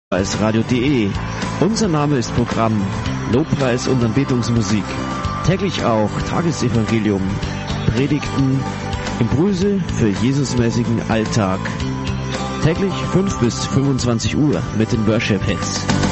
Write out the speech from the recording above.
lobpreisradio.de. Unser Name ist Programm Lobpreis und Anbetungsmusik. Täglich auch Tagesevangelium, Predigten, Impulse für Jesusmäßigen Alltag. Täglich 5 bis 25 Uhr mit den Worship Hits.